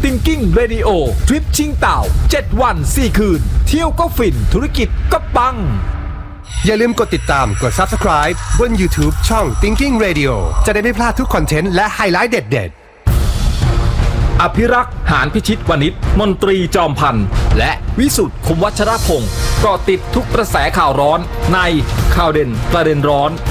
Thinking Radio ทริปชิงเต่า7 วัน 4 คืนเที่ยวก็ฟินธุรกิจก็ปังอย่าลืมกดติดตามกด Subscribe บน YouTube ช่อง Thinking Radio จะได้ไม่พลาดทุกคอนเทนต์และไฮไลท์เด็ดอภิรักษ์หานพิชิตวณิชมนตรีจอมพันธ์และวิสุทธิ์คมวัชรพงศ์เกาะติดทุกกระแสข่าวร้อนในข่าวเด่นประเด็นร้อน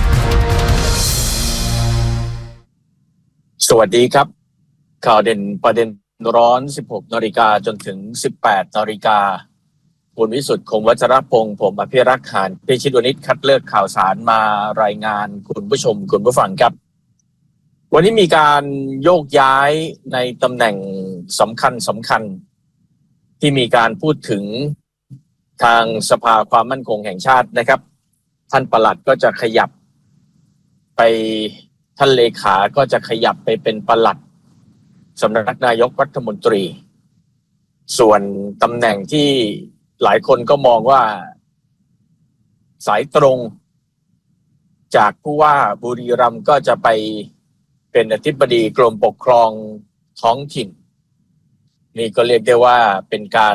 สวัสดีครับข่าวเด่นประเด็นร้อน 16 นาฬิกาจนถึง 18 นาฬิกาคุณวิสุทธิ์คมวัชรพงศ์ผมอภิรักษ์หานพิชิตวณิชคัดเลือกข่าวสารมารายงานคุณผู้ชมคุณผู้ฟังครับวันนี้มีการโยกย้ายในตำแหน่งสำคัญที่มีการพูดถึงทางสภาความมั่นคงแห่งชาตินะครับท่านปลัดก็จะขยับไปท่านเลขาก็จะขยับไปเป็นปลัดสำนักนายกรัฐมนตรีส่วนตำแหน่งที่หลายคนก็มองว่าสายตรงจากผู้ว่าบุรีรัมย์ก็จะไปเป็นอธิบดีกรมปกครองท้องถิ่นนี่ก็เรียกได้ว่าเป็นการ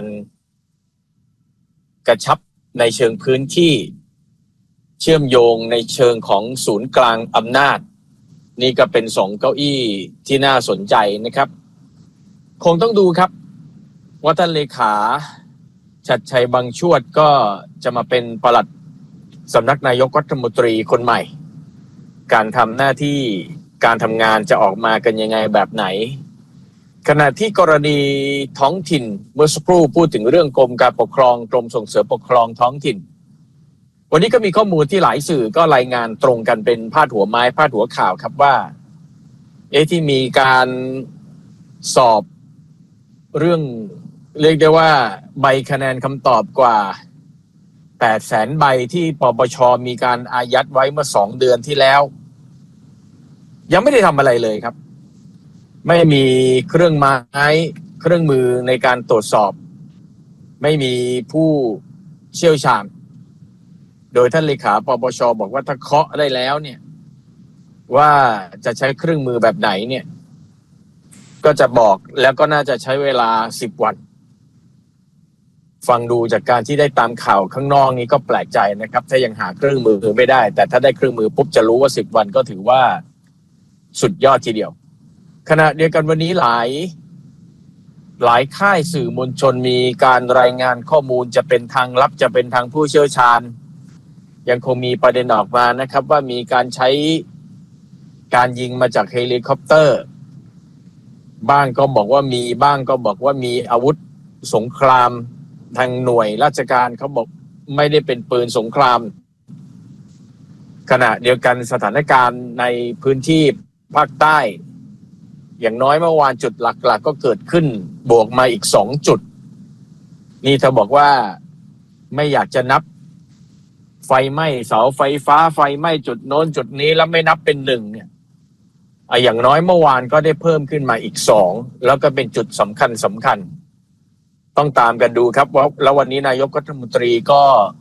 กระชับในเชิงพื้นที่เชื่อมโยงในเชิงของศูนย์กลางอำนาจนี่ก็เป็น2 เก้าอี้ที่น่าสนใจนะครับคงต้องดูครับว่าท่านเลขาชัดชัยบังชวดก็จะมาเป็นปลัดสำนักนายกรัฐมนตรีคนใหม่การทำหน้าที่การทำงานจะออกมากันยังไงแบบไหนขณะที่กรณีท้องถิ่นเมื่อสักครู่พูดถึงเรื่องกรมการปกครองกรมส่งเสริมปกครองท้องถิ่นวันนี้ก็มีข้อมูลที่หลายสื่อก็รายงานตรงกันเป็นพาดหัวไม้พาดหัวข่าวครับว่าที่มีการสอบเรื่องเรียกได้ว่าใบคะแนนคำตอบกว่า 800,000 ใบที่ปปช.มีการอายัดไว้เมื่อ2 เดือนที่แล้วยังไม่ได้ทำอะไรเลยครับไม่มีเครื่องไม้เครื่องมือในการตรวจสอบไม่มีผู้เชี่ยวชาญโดยท่านเลขาปปช.บอกว่าถ้าเคาะได้แล้วเนี่ยว่าจะใช้เครื่องมือแบบไหนเนี่ยก็จะบอกแล้วก็น่าจะใช้เวลา10 วันฟังดูจากการที่ได้ตามข่าวข้างนอกนี้ก็แปลกใจนะครับถ้ายังหาเครื่องมือไม่ได้แต่ถ้าได้เครื่องมือปุ๊บจะรู้ว่า10 วันก็ถือว่าสุดยอดทีเดียวขณะเดียวกันวันนี้หลายค่ายสื่อมวลชนมีการรายงานข้อมูลจะเป็นทางลับจะเป็นทางผู้เชี่ยวชาญยังคงมีประเด็นออกมานะครับว่ามีการใช้การยิงมาจากเฮลิคอปเตอร์บ้างก็บอกว่ามีบ้างก็บอกว่ามีอาวุธสงครามทางหน่วยราชการเขาบอกไม่ได้เป็นปืนสงครามขณะเดียวกันสถานการณ์ในพื้นที่ภาคใต้อย่างน้อยเมื่อวานจุดหลักๆก็เกิดขึ้นบวกมาอีก2 จุดนี่เธอบอกว่าไม่อยากจะนับไฟไหม้เสาไฟฟ้าไฟไหม้จุดโน้นจุดนี้แล้วไม่นับเป็น1เนี่ยอย่างน้อยเมื่อวานก็ได้เพิ่มขึ้นมาอีก2แล้วก็เป็นจุดสำคัญต้องตามกันดูครับว่าแล้ววันนี้นายกรัฐมนตรีก็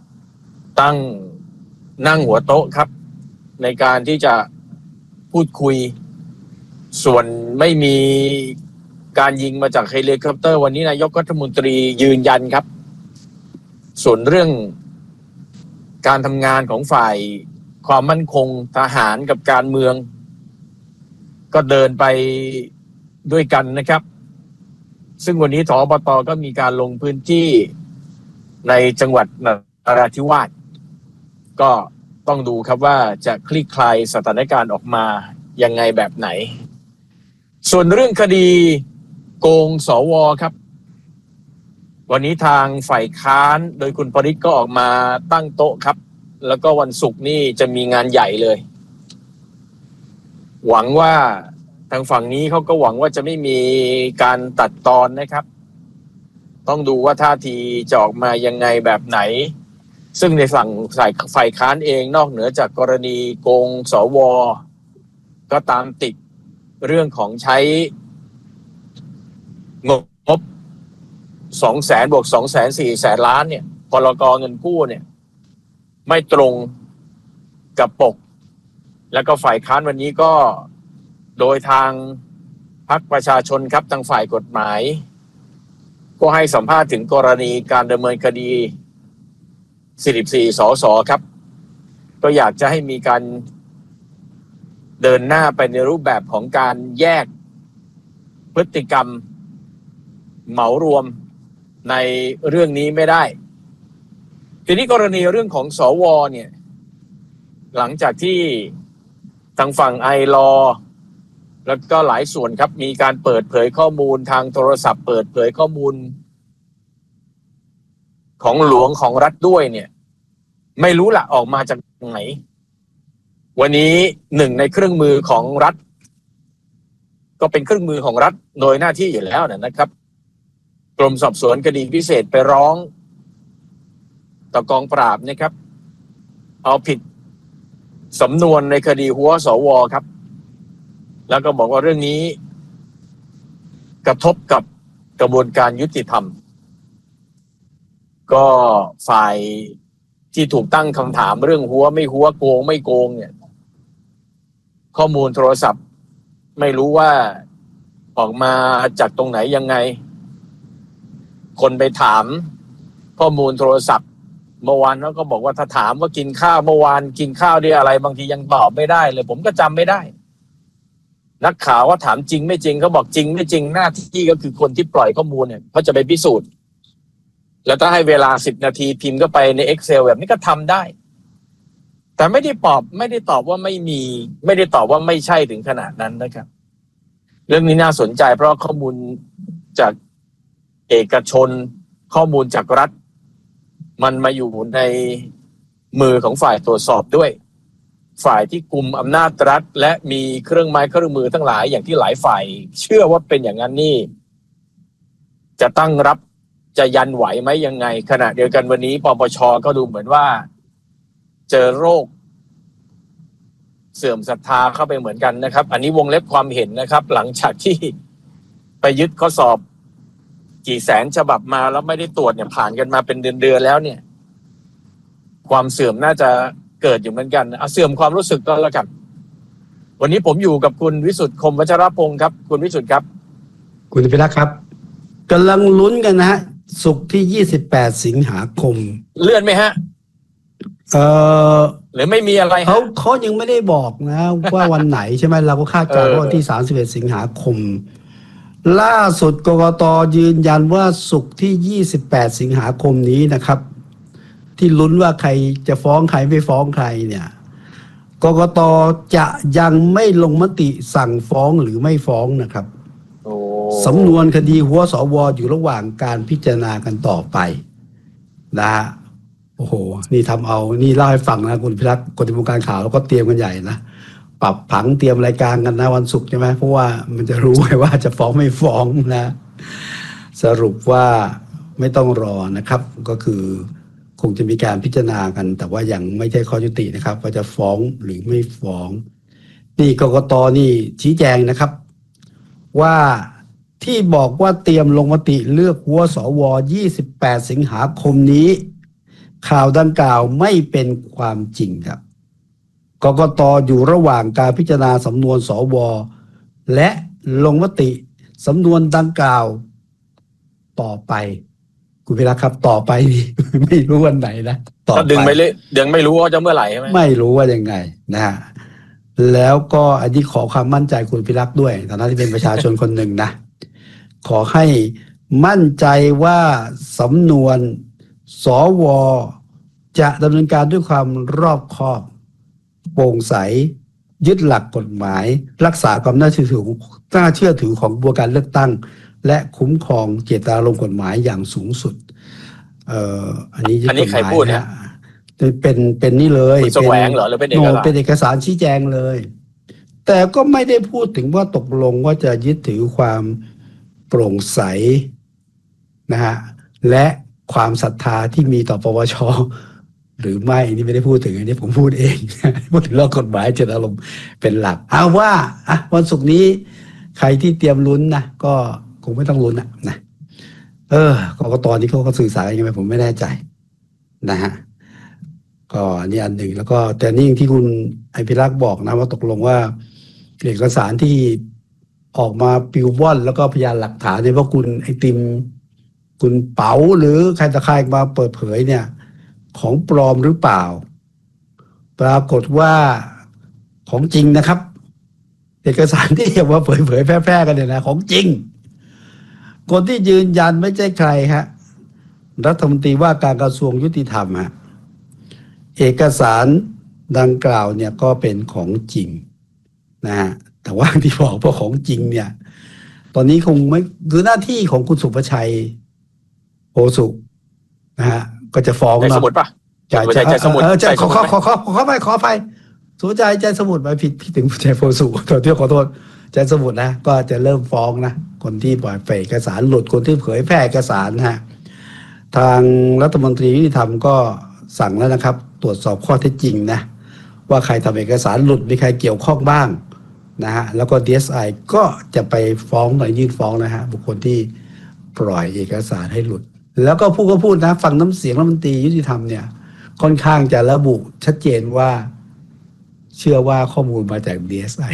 นั่งหัวโต๊ะครับในการที่จะพูดคุยส่วนไม่มีการยิงมาจากเฮลิคอปเตอร์วันนี้นายกรัฐมนตรียืนยันครับส่วนเรื่องการทำงานของฝ่ายความมั่นคงทหารกับการเมืองก็เดินไปด้วยกันนะครับซึ่งวันนี้ผบต.ก็มีการลงพื้นที่ในจังหวัดนราธิวาสก็ต้องดูครับว่าจะคลี่คลายสถานการณ์ออกมายังไงแบบไหนส่วนเรื่องคดีโกงสว.ครับวันนี้ทางฝ่ายค้านโดยคุณปริศก็ออกมาตั้งโต๊ะครับแล้วก็วันศุกร์นี่จะมีงานใหญ่เลยหวังว่าทางฝั่งนี้เขาก็หวังว่าจะไม่มีการตัดตอนนะครับต้องดูว่าท่าทีจะออกมายังไงแบบไหนซึ่งในฝั่งฝ่ายค้านเองนอกเหนือจากกรณีโกงสว.ก็ตามติดเรื่องของใช้งบ 200,000 บวก 240,000 ล้านเนี่ยพรก.เงินกู้เนี่ยไม่ตรงกับปกแล้วก็ฝ่ายค้านวันนี้ก็โดยทางพรรคประชาชนครับทางฝ่ายกฎหมายก็ให้สัมภาษณ์ถึงกรณีการดำเนินคดี44 สสครับก็อยากจะให้มีการเดินหน้าไปในรูปแบบของการแยกพฤติกรรมเหมารวมในเรื่องนี้ไม่ได้ทีนี้กรณีเรื่องของสวเนี่ยหลังจากที่ทางฝั่งไอลอแล้วก็หลายส่วนครับมีการเปิดเผยข้อมูลทางโทรศัพท์เปิดเผยข้อมูลของหลวงของรัฐด้วยเนี่ยไม่รู้ละออกมาจากไหนวันนี้หนึ่งในเครื่องมือของรัฐก็เป็นเครื่องมือของรัฐโดยหน้าที่อยู่แล้วนะครับกรมสอบสวนคดีพิเศษไปร้องต่อกองปราบนะครับเอาผิดสำนวนในคดีหัวสวครับแล้วก็บอกว่าเรื่องนี้กระทบกับกระบวนการยุติธรรมก็ฝ่ายที่ถูกตั้งคำถามเรื่องหัวไม่หัวโกงไม่โกงเนี่ยข้อมูลโทรศัพท์ไม่รู้ว่าออกมาจากตรงไหนยังไงคนไปถามข้อมูลโทรศัพท์เมื่อวานเขาก็บอกว่าถ้าถามว่ากินข้าวเมื่อวานกินข้าวได้อะไรบางทียังตอบไม่ได้เลยผมก็จำไม่ได้นักข่าวว่าถามจริงไม่จริงเขาบอกจริงไม่จริงหน้าที่ก็คือคนที่ปล่อยข้อมูลเนี่ยเขาจะไปพิสูจน์แล้วถ้าให้เวลา10 นาทีพิมพ์เข้าไปใน Excel แบบนี้ก็ทำได้แต่ไม่ได้ตอบว่าไม่มีไม่ได้ตอบว่าไม่ใช่ถึงขนาดนั้นนะครับเรื่องนี้น่าสนใจเพราะข้อมูลจากเอกชนข้อมูลจากรัฐมันมาอยู่ในมือของฝ่ายตรวจสอบด้วยฝ่ายที่กุมอำนาจรัฐและมีเครื่องไม้เครื่องมือทั้งหลายอย่างที่หลายฝ่ายเชื่อว่าเป็นอย่างนั้นนี่จะตั้งรับจะยันไหวไหมยังไงขณะเดียวกันวันนี้ปปช.ก็ดูเหมือนว่าเจอโรคเสื่อมศรัทธาเข้าไปเหมือนกันนะครับอันนี้วงเล็บความเห็นนะครับหลังจากที่ไปยึดข้อสอบกี่แสนฉบับมาแล้วไม่ได้ตรวจเนี่ยผ่านกันมาเป็นเดือนแล้วเนี่ยความเสื่อมน่าจะเกิดอยู่เหมือนกันเอาเสื่อมความรู้สึกก็แล้วกันวันนี้ผมอยู่กับคุณวิสุทธิ์คมวัชรพงศ์ครับคุณวิสุทธิ์ครับคุณพิรักษ์ครับกำลังลุ้นกันนะฮะศุกร์ที่28 สิงหาคมเลื่อนไหมฮะหรือไม่มีอะไรเขายังไม่ได้บอกนะว่าวันไหนใช่ไหมเราก็คาดการณ์ว่าวันที่31 สิงหาคมล่าสุดกกต.ยืนยันว่าศุกร์ที่28 สิงหาคมนี้นะครับที่ลุ้นว่าใครจะฟ้องใครไม่ฟ้องใครเนี่ยกกต.จะยังไม่ลงมติสั่งฟ้องหรือไม่ฟ้องนะครับสำนวนคดีหัวสวอยู่ระหว่างการพิจารณากันต่อไปนะโอ้โหนี่ทำเอานี่เล่าให้ฟังนะคุณพิรักษ์คนในวงการข่าวแล้วก็เตรียมกันใหญ่นะปรับผังเตรียมรายการกันนะวันศุกร์ใช่ไหมเพราะว่ามันจะรู้ไงว่าจะฟ้องไม่ฟ้องนะสรุปว่าไม่ต้องรอนะครับก็คือคงจะมีการพิจารณากันแต่ว่ายังไม่ใช่ข้อยุตินะครับว่าจะฟ้องหรือไม่ฟ้องนี่กกต.นี่ชี้แจงนะครับว่าที่บอกว่าเตรียมลงมติเลือกหัวสว28 สิงหาคมนี้ข่าวดังกล่าวไม่เป็นความจริงครับกกต.อยู่ระหว่างการพิจารณาสำนวนสวและลงมติสำนวนดังกล่าวต่อไปคุณพิรักษ์ครับต่อไปนี่ ไม่รู้วันไหนนะต่อไปดึงไปเลยยังไม่รู้ว่าจะเมื่อไหร่ใช่ไหมไม่รู้ว่ายังไงนะฮะแล้วก็อันนี้ขอความมั่นใจคุณพิรักษ์ด้วยฐานะที่เป็นประชาชนคนหนึ่งนะขอให้มั่นใจว่าสำนวนสวจะดำเนินการด้วยความรอบคอบโปร่งใสยึดหลักกฎหมายรักษาความน่าเชื่อถือของกระบวนการเลือกตั้งและคุ้มครองเจตนารมณ์กฎหมายอย่างสูงสุดอันนี้ใครพูดนะเป็นนี่เลยแสวงเหรอหรือเป็นเอกสารชี้แจงเลยแต่ก็ไม่ได้พูดถึงว่าตกลงว่าจะยึดถือความโปร่งใสนะฮะและความศรัทธาที่มีต่อปปช.หรือไม่นี่ไม่ได้พูดถึงอันนี้ผมพูดเองพูดถึงเรื่องกฎหมายเจตนารมณ์เป็นหลักเอาว่าวันศุกร์นี้ใครที่เตรียมลุ้นนะก็คงไม่ต้องลุ้นนะกกต.นี้เขาก็สื่อสารยังไงผมไม่แน่ใจนะฮะก็นี่อันหนึ่งแล้วก็แต่นี่ที่คุณไอภิรักษ์บอกนะว่าตกลงว่าเอกสารที่ออกมาปิวว่อนแล้วก็พยานหลักฐานเนี่ยว่าคุณไอติมคุณเป๋าหรือใครตะใครมาเปิดเผยเนี่ยของปลอมหรือเปล่าปรากฏว่าของจริงนะครับเอกสารที่เอามาเผยแพร่กันเนี่ยนะของจริงคนที่ยืนยันไม่ใช่ใครฮะรัฐมนตรีว่าการกระทรวงยุติธรรมฮะเอกสารดังกล่าวเนี่ยก็เป็นของจริงนะฮะแต่ว่าที่บอกว่าของจริงเนี่ยตอนนี้คงไม่คือหน้าที่ของคุณสุภชัยโพสุนะฮะก็จะฟ้องใจสมุดปะใจสมุดขอไปสุภชัยใจสมุดไปผิดถึงใจโพสุขอโทษใจสมุดนะก็จะเริ่มฟ้องนะคนที่ปล่อยเอกสารหลุดคนที่เผยแพร่เอกสารฮะทางรัฐมนตรียุติธรรมก็สั่งแล้วนะครับตรวจสอบข้อเท็จจริงนะว่าใครทำเอกสารหลุดมีใครเกี่ยวข้องบ้างนะฮะแล้วก็ DSI ก็จะไปฟ้องหน่อยยื่นฟ้องนะฮะบุคคลที่ปล่อยเอกสารให้หลุดแล้วก็พูดนะฟังน้ำเสียงรัฐมนตรียุติธรรมเนี่ยค่อนข้างจะระบุชัดเจนว่าเชื่อว่าข้อมูลมาจาก DSI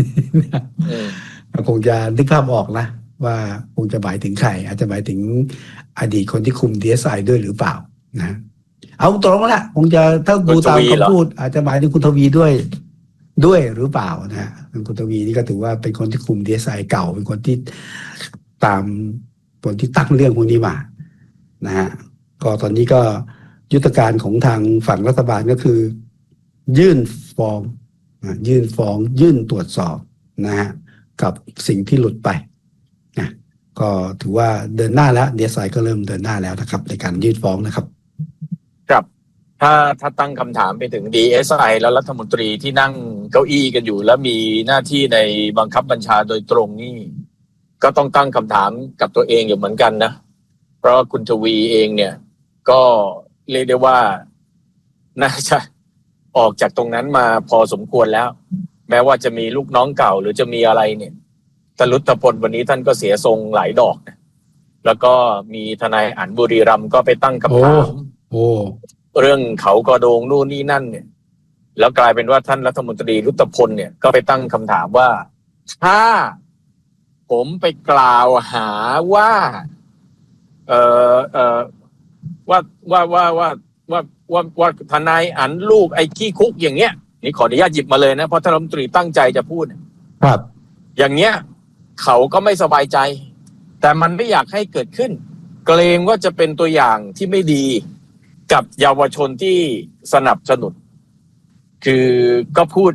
คงจะนึกภาพออกนะว่าคงจะหมายถึงใครอาจจะหมายถึงอดีตคนที่คุม DSI ด้วยหรือเปล่านะเอาตรงแล้วคงจะถ้าดูตามคำพูดอาจจะหมายถึงคุณทวีด้วยหรือเปล่านะฮะคุณทวีนี่ก็ถือว่าเป็นคนที่คุม DSI เก่าเป็นคนที่ตามคนที่ตั้งเรื่องพวกนี้มานะฮะก็ตอนนี้ก็ยุทธการของทางฝั่งรัฐบาลก็คือยื่นฟ้องตรวจสอบนะฮะกับสิ่งที่หลุดไปนะก็ถือว่าเดินหน้าแล้ว DSI ก็เริ่มเดินหน้าแล้วนะครับในการยื่นฟ้องนะครับครับถ้าตั้งคำถามไปถึง DSI แล้วรัฐมนตรีที่นั่งเก้าอี้กันอยู่แล้วมีหน้าที่ในบังคับบัญชาโดยตรงนี่ก็ต้องตั้งคำถามกับตัวเองอยู่เหมือนกันนะเพราะคุณทวีเองเนี่ยก็เรียกได้ว่าน่าจะออกจากตรงนั้นมาพอสมควรแล้วแม้ว่าจะมีลูกน้องเก่าหรือจะมีอะไรเนี่ยตลุตพลวันนี้ท่านก็เสียทรงหลายดอกนะแล้วก็มีทนายอั๋นบุรีรัมย์ก็ไปตั้งคำถามเรื่องเขากระโดงนู่นนี่นั่นเนี่ยแล้วกลายเป็นว่าท่านรัฐมนตรีลุตพลเนี่ยก็ไปตั้งคำถามว่าถ้าผมไปกล่าวหาว่าว่าทนายอั๋นลูกไอ้ขี้คุกอย่างเงี้ยนี่ขออนุญาตหยิบมาเลยนะเพราะท่านรัฐมนตรีตั้งใจจะพูดครับอย่างเงี้ยเขาก็ไม่สบายใจแต่มันไม่อยากให้เกิดขึ้นเกรงว่าจะเป็นตัวอย่างที่ไม่ดีกับเยาวชนที่สนับสนุนคือก็พูด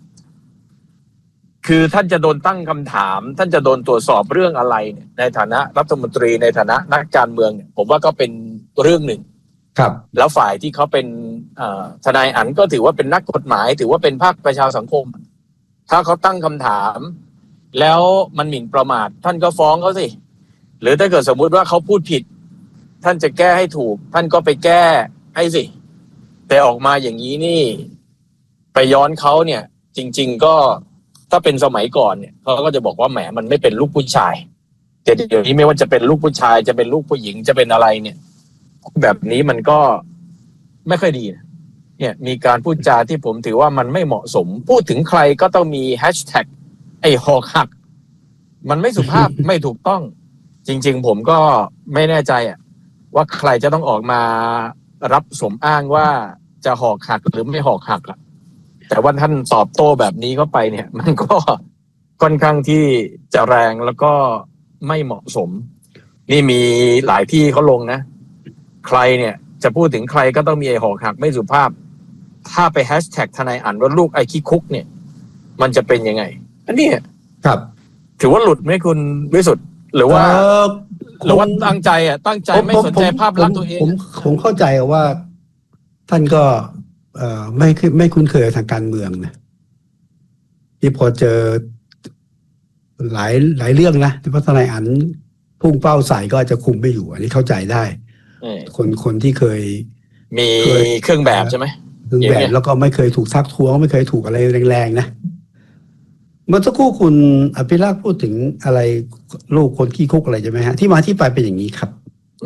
คือท่านจะโดนตั้งคำถามท่านจะโดนตรวจสอบเรื่องอะไรเนี่ยในฐานะรัฐมนตรีในฐานะนักการเมืองเนี่ยผมว่าก็เป็นเรื่องหนึ่งครับแล้วฝ่ายที่เขาเป็นทนายอั๋นก็ถือว่าเป็นนักกฎหมายถือว่าเป็นภาคประชาสังคมถ้าเขาตั้งคำถามแล้วมันหมิ่นประมาทท่านก็ฟ้องเขาสิหรือถ้าเกิดสมมุติว่าเขาพูดผิดท่านจะแก้ให้ถูกท่านก็ไปแก้ให้สิแต่ออกมาอย่างนี้นี่ไปย้อนเขาเนี่ยจริงๆก็ถ้าเป็นสมัยก่อนเนี่ยเขาก็จะบอกว่าแหมมันไม่เป็นลูกผู้ชายแต่เดี๋ยวนี้ไม่ว่าจะเป็นลูกผู้ชายจะเป็นลูกผู้หญิงจะเป็นอะไรเนี่ยแบบนี้มันก็ไม่ค่อยดีนะเนี่ยมีการพูดจาที่ผมถือว่ามันไม่เหมาะสมพูดถึงใครก็ต้องมีแฮชแท็กไอ้หอกหักมันไม่สุภาพ ไม่ถูกต้องจริงๆผมก็ไม่แน่ใจว่าใครจะต้องออกมารับสมอ้างว่าจะหอกหักหรือไม่หอกหักล่ะแต่ว่าท่านตอบโต้แบบนี้เข้าไปเนี่ยมันก็ค่อนข้างที่จะแรงแล้วก็ไม่เหมาะสมนี่มีหลายที่เขาลงนะใครเนี่ยจะพูดถึงใครก็ต้องมีไอ้หอกหักไม่สุภาพถ้าไปแฮชแท็กทนายอั๋นว่าลูกไอ้ขี้คุกเนี่ยมันจะเป็นยังไงอันนี้ครับถือว่าหลุดไหมคุณวิสุทธิ์หรือว่าตั้งใจไม่สนใจภาพลักษณ์ตัวเองผมเข้าใจว่าท่านก็ไม่คุ้นเคยทางการเมืองนะที่พอเจอหลายเรื่องนะที่ทนายอั๋นพุ่งเป้าใส่ก็จะคุมไม่อยู่อันนี้เข้าใจได้คนที่เคยมีเครื่องแบบใช่ไหมเครื่องแบบแล้วก็ไม่เคยถูกซักท้วงไม่เคยถูกอะไรแรงๆนะเมื่อสักครู่คุณอภิรักษ์พูดถึงอะไรลูกคนขี้คุกอะไรใช่ไหมฮะที่มาที่ไปเป็นอย่างนี้ครับ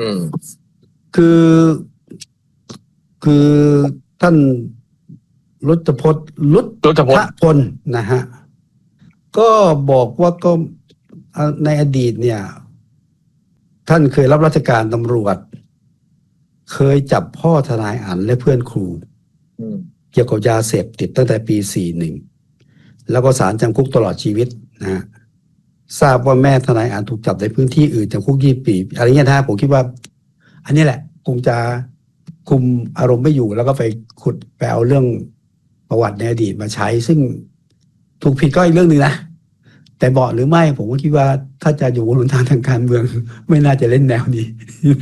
คือท่านรุตพลนะฮะก็บอกว่าก็ในอดีตเนี่ยท่านเคยรับราชการตำรวจเคยจับพ่อทนายอั๋นและเพื่อนครูเกี่ยวกับยาเสพติดตั้งแต่ปี41แล้วก็ศาลจำคุกตลอดชีวิตนะฮะทราบว่าแม่ทนายอั๋นถูกจับในพื้นที่อื่นจำคุก20 ปีอะไรเงี้ยนะผมคิดว่าอันนี้แหละคงจะคุมอารมณ์ไม่อยู่แล้วก็ไปขุดไปเอาเรื่องประวัติในอดีตมาใช้ซึ่งถูกผิดก็อีกเรื่องนึงนะแต่เหมาะหรือไม่ผมก็คิดว่าถ้าจะอยู่บนหนทางทางการเมืองไม่น่าจะเล่นแนวนี้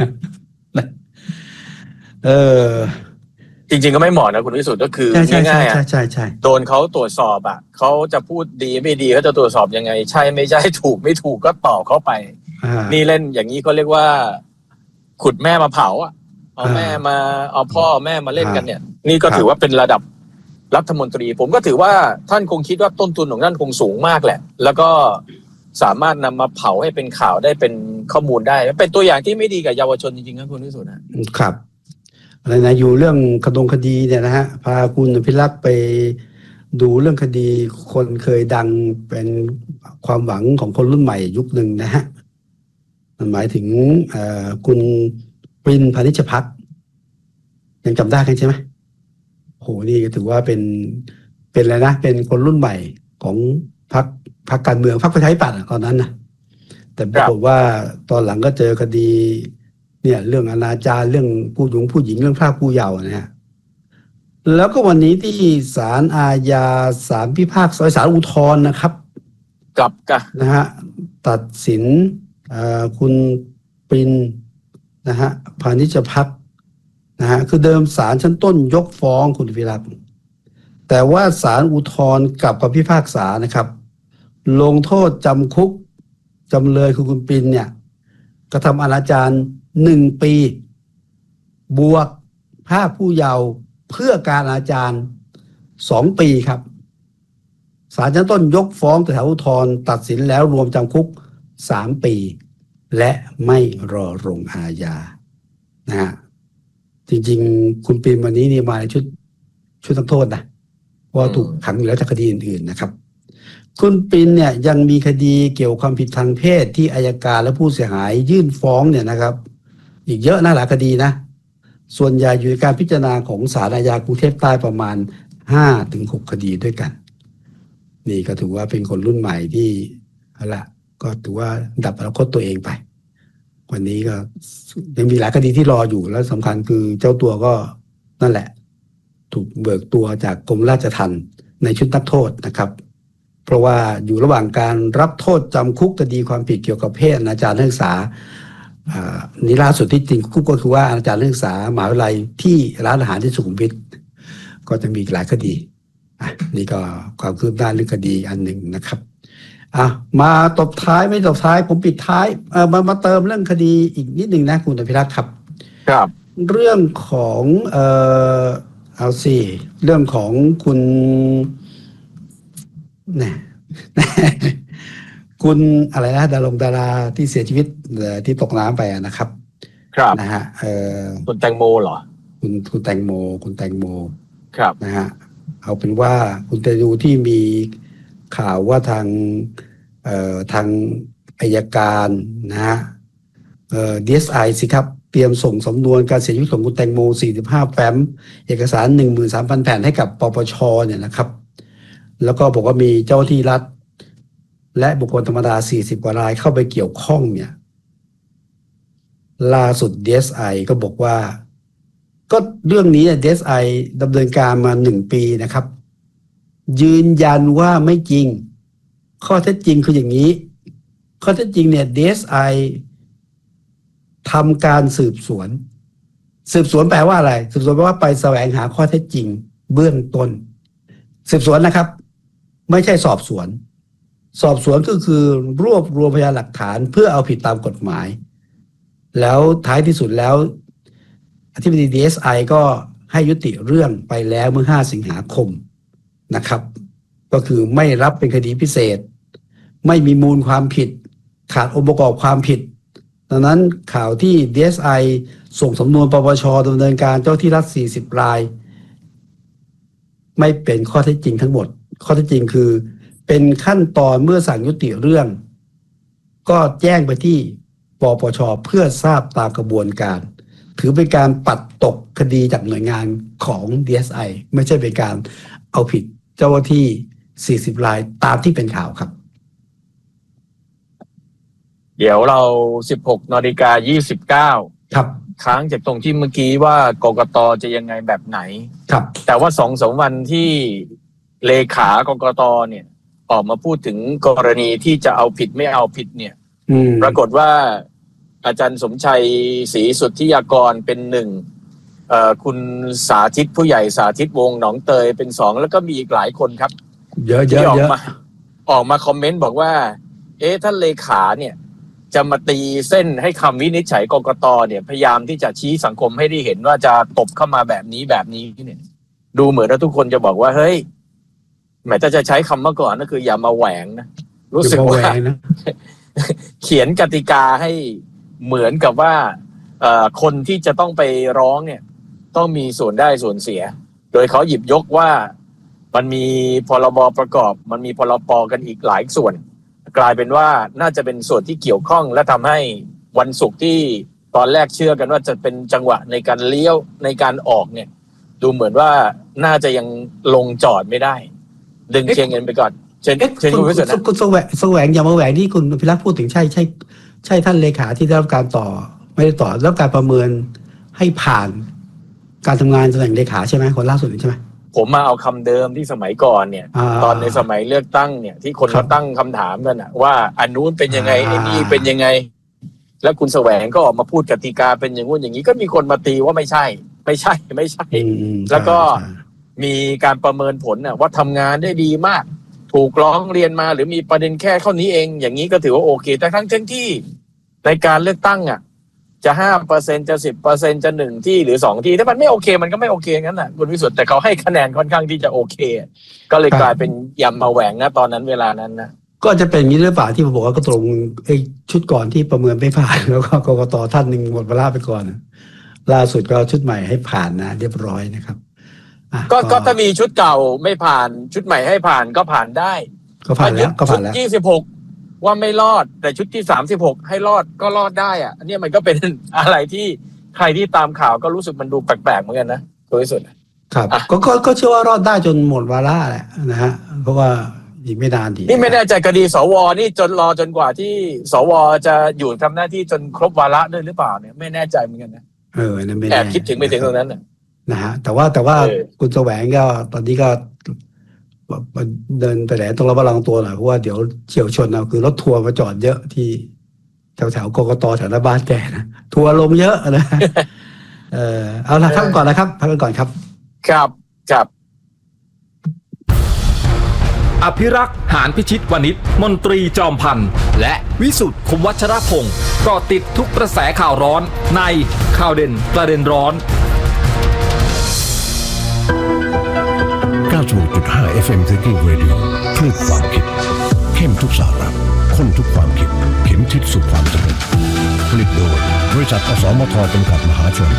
จริงๆก็ไม่เหมาะนะคุณวิสุทธิ์ก็คือง่ายๆใช่โดนเขาตรวจสอบเขาจะพูดดีไม่ดีเขาจะตรวจสอบยังไงใช่ไม่ใช่ถูกไม่ถูกก็ตอบเข้าไปนี่เล่นอย่างนี้เขาเรียกว่าขุดแม่มาเผาเอาแม่มาเอาพ่อแม่มาเล่นกันเนี่ยนี่ก็ถือว่าเป็นระดับรัฐมนตรีผมก็ถือว่าท่านคงคิดว่าต้นทุนของท่านคงสูงมากแหละแล้วก็สามารถนำมาเผาให้เป็นข่าวได้เป็นข้อมูลได้เป็นตัวอย่างที่ไม่ดีกับเยาวชนจริงๆครับคุณวิสุทธิ์นะครับอะไรนะอยู่เรื่องคดีเนี่ยนะฮะพาคุณพิรักษ์ไปดูเรื่องคดีคนเคยดังเป็นความหวังของคนรุ่นใหม่ยุคหนึ่งนะฮะมันหมายถึงคุณปรินพานิชพักยังจำได้กันใช่ไหมโหนี่ถือว่าเป็นอะไรนะเป็นคนรุ่นใหม่ของพรรคการเมืองพรรคประชาธิปัตย์ตอนนั้นนะแต่ปรากฏว่าตอนหลังก็เจอคดีเนี่ยเรื่องอนาจารเรื่องผู้หญิงเรื่องพรากผู้เยาว์นะฮะแล้วก็วันนี้ที่ศาลอาญาศาลพิพากษาศาลอุทธรณ์นะครับกับนะฮะตัดสินคุณปรินนะฮะพานิชพักนะฮะคือเดิมศาลชั้นต้นยกฟ้องคุณวิรัตแต่ว่าศาลอุทธรณ์กลับพิพากษานะครับลงโทษจำคุกจำเลยคือคุณปรินเนี่ยกระทำอนาจาร1 ปีบวกพรากผู้เยาว์เพื่อการอนาจาร2 ปีครับศาลชั้นต้นยกฟ้องแต่ศาลอุทธรณ์ตัดสินแล้วรวมจำคุก3 ปีและไม่รอลงอาญานะฮะจริงๆคุณปรินวันนี้นี่มาในชุดนักโทษนะเพราะถูกขังอยู่แล้วจากคดีอื่นๆนะครับคุณปรินเนี่ยยังมีคดีเกี่ยวกับความผิดทางเพศที่อัยการและผู้เสียหายยื่นฟ้องเนี่ยนะครับอีกเยอะนะหลายคดีนะส่วนใหญ่อยู่ในการพิจารณาของศาลอาญากรุงเทพใต้ประมาณ 5-6 คดีด้วยกันนี่ก็ถือว่าเป็นคนรุ่นใหม่ที่ก็ถือว่าดับอนาคตตัวเองไปวันนี้ก็ยังมีหลายคดีที่รออยู่แล้วสำคัญคือเจ้าตัวก็นั่นแหละถูกเบิกตัวจากกรมราชทัณฑ์ในชุดนักโทษนะครับเพราะว่าอยู่ระหว่างการรับโทษจำคุกคดีความผิดเกี่ยวกับเพศอนาจารนักศึกษานี่ล่าสุดที่จริงคุกก็คือว่าอนาจารนักศึกษามหาวิทยาลัยที่ร้านอาหารที่สุขุมวิทก็จะมีหลายคดีนี่ก็ความคืบหน้าเรื่องคดีอันหนึ่งนะครับมาตบท้ายไม่ตบท้ายผมปิดท้ายมาเติมเรื่องคดีอีกนิดหนึ่งนะคุณอภิรักษ์ครับครับเรื่องของเอาสิเรื่องของคุณเนี่ยคุณอะไรนะดาราที่เสียชีวิตที่ตกน้ำไปนะครับครับนะฮะคุณแตงโมเหรอคุณแตงโมครับนะฮะเอาเป็นว่าคุณจะดูที่มีข่าวว่าทางอัยการนะฮะDSI สิครับเตรียมส่งสำนวนการเสียชีวิตของคุณแตงโม45 แฟ้มเอกสาร 13,000 แผ่นให้กับปปชเนี่ยนะครับแล้วก็บอกว่ามีเจ้าที่รัฐและบุคคลธรรมดา40 กว่ารายเข้าไปเกี่ยวข้องเนี่ยล่าสุด DSI ก็บอกว่าก็เรื่องนี้ DSI ดำเนินการมา1 ปีนะครับยืนยันว่าไม่จริงข้อเท็จจริงคืออย่างนี้ข้อเท็จจริงเนี่ย DSI ทำการสืบสวนแปลว่าอะไรสืบสวนแปลว่าไปแสวงหาข้อเท็จจริงเบื้องต้นสืบสวนนะครับไม่ใช่สอบสวนก็คือรวบรวมพยานหลักฐานเพื่อเอาผิดตามกฎหมายแล้วท้ายที่สุดแล้วอธิบดี DSI ก็ให้ยุติเรื่องไปแล้วเมื่อ5 สิงหาคมนะครับก็คือไม่รับเป็นคดีพิเศษไม่มีมูลความผิดขาดองค์ประกอบความผิดดังนั้นข่าวที่ DSI ส่งสำนวนปปชดำเนินการเจ้าที่รัฐ40 รายไม่เป็นข้อเท็จจริงทั้งหมดข้อเท็จจริงคือเป็นขั้นตอนเมื่อสั่งยุติเรื่องก็แจ้งไปที่ปปช.เพื่อทราบตามกระบวนการถือเป็นการปัดตกคดีจากหน่วยงานของ DSI ไม่ใช่เป็นการเอาผิดเจ้าหน้าที่40รายตามที่เป็นข่าวครับเดี๋ยวเรา 16:29 น. ครับค้างจากตรงที่เมื่อกี้ว่ากกต.จะยังไงแบบไหนครับแต่ว่า 2-3 วันที่เลขากกต.เนี่ยออกมาพูดถึงกรณีที่จะเอาผิดไม่เอาผิดเนี่ยปรากฏว่าอาจารย์สมชัยศรีสุทธิยากรเป็นหนึ่งคุณสาธิตผู้ใหญ่สาธิตวงศ์หนองเตยเป็นสองแล้วก็มีอีกหลายคนครับเยอะที่ออกมาคอมเมนต์บอกว่าท่านเลขาเนี่ยจะมาตีเส้นให้คำวินิจฉัยกกต.เนี่ยพยายามที่จะชี้สังคมให้ได้เห็นว่าจะตบเข้ามาแบบนี้เนี่ยดูเหมือนว่าทุกคนจะบอกว่าเฮ้ยแม้จะใช้คำเมื่อก่อนก็คืออย่ามาแหวงนะรู้สึกว่าเขียนกติกาให้เหมือนกับว่าคนที่จะต้องไปร้องเนี่ยต้องมีส่วนได้ส่วนเสียโดยเขาหยิบยกว่ามันมีพรบประกอบมันมีพรปกันอีกหลายส่วนกลายเป็นว่าน่าจะเป็นส่วนที่เกี่ยวข้องและทำให้วันศุกร์ที่ตอนแรกเชื่อกันว่าจะเป็นจังหวะในการเลี้ยวในการออกเนี่ยดูเหมือนว่าน่าจะยังลงจอดไม่ได้ดึงเชียงเงินไปก่อนเชิญคุณพิสุทธิ์นะคุณแสวงอย่ามาแหวงที่คุณพิรักษ์พูดถึงใช่ท่านเลขาที่ได้รับการต่อไม่ได้ต่อแล้วการประเมินให้ผ่านการทำงานตำแหน่งเลขาใช่ไหมคนล่าสุดใช่ไหมผมมาเอาคำเดิมที่สมัยก่อนเนี่ยตอนในสมัยเลือกตั้งเนี่ยที่คนเขาตั้งคำถามกันนะว่าอันนู้นเป็นยังไงไอ้นี่เป็นยังไงแล้วคุณแสวงก็ออกมาพูดกติกาเป็นอย่างงู้นอย่างนี้ก็มีคนมาตีว่าไม่ใช่แล้วก็มีการประเมินผลน่ะว่าทำงานได้ดีมากถูกร้องเรียนมาหรือมีประเด็นแค่เท่านี้เองอย่างนี้ก็ถือว่าโอเคแต่ทั้งที่ในการเลือกตั้งอ่ะจะ 5% จะ 10% จะ1ที่หรือ2ที่ถ้ามันไม่โอเคมันก็ไม่โอเคงั้นน่ะคุณวิสุทธิ์แต่เขาให้คะแนนค่อนข้างที่จะโอเคก็เลยกลายเป็นยำมาแหวงนะตอนนั้นเวลานั้นนะก็จะเป็นอย่างนี้หรือเปล่าที่ผมบอกว่าก็ตรงชุดก่อนที่ประเมินไม่ผ่านแล้วก็กกต.ท่านหนึ่งหมดเวลาไปก่อนล่าสุดก็ชุดใหม่ให้ผ่านนะเรียบร้อยนะครับก็ถ้ามีชุดเก่าไม่ผ่านชุดใหม่ให้ผ่านก็ผ่านได้ก็ผ่านแล้วชุด26ว่าไม่รอดแต่ชุดที่36ให้รอดก็รอดได้อ่ะอันนี้มันก็เป็นอะไรที่ใครที่ตามข่าวก็รู้สึกมันดูแปลกๆเหมือนกันนะโดยสุดครับก็เชื่อว่ารอดได้จนหมดวาระแหละนะฮะเพราะว่าอีกไม่นานดีนี่ไม่แน่ใจคดีสวนี่จนกว่าที่สวจะอยู่ทำหน้าที่จนครบวาระด้วยหรือเปล่าเนี่ยไม่แน่ใจเหมือนกันนะนั่นไม่แน่แอบคิดถึงไปถึงตรงนั้นนะฮะแต่ว่าคุณแสวงก็ตอนนี้ก็เดินไปไหนต้องระวังตัวหน่อยเพราะว่าเดี๋ยวเฉี่ยวชนเอาคือรถทัวร์มาจอดเยอะที่แถวกกต.แถวหน้าบ้านแกนะทัวร์ลงเยอะนะเอาละพักก่อนนะครับพักก่อนครับครับอภิรักษ์หานพิชิตวณิชมนตรีจอมพันธ์และวิสุทธิ์คมวัชรพงศ์ก็ติดทุกกระแสข่าวร้อนในข่าวเด่นประเด็นร้อน 96.5 FM Thinking Radio คลื่นความคิดเข้มทุกสาระข้นทุกความคิดเข็มทิศสู่ความสำเร็จผลิตโดยบริษัทอสมทจำกัดมหาชน